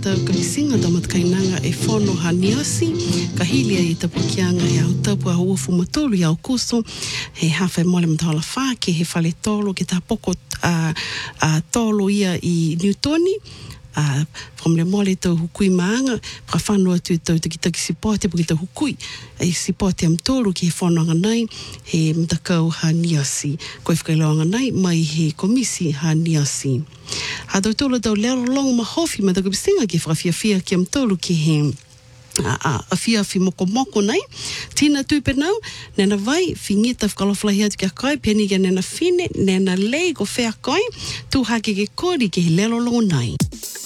tau kawisinga tau matakainanga e whono haniasi, ka hilia i tapukianga e au tapu a uofu matulu i au kuso, he hawhai mole matahala whake, he whale tolo, ke tā poko tolo ia i Newtoni, from le mole tau hukui maanga, pra whanua tu tau taki sipote puki tau hukui, e sipote am tolu ki he whananga nei, he mtakau haniasi, koe whakailoanga nei, mai he komisi haniasi. Ha tau tolo tau lero longu mahofi, ma tau kapisinga ki whakawhiawhia ki am tolu ki he a fiafi moko nei, tina tupe nau, nena vai, fingita whakalawhalahi atu kia kai, peni kia nena fine, nena lei ko whea kai, tu hake ke kori ki he lero longu nei.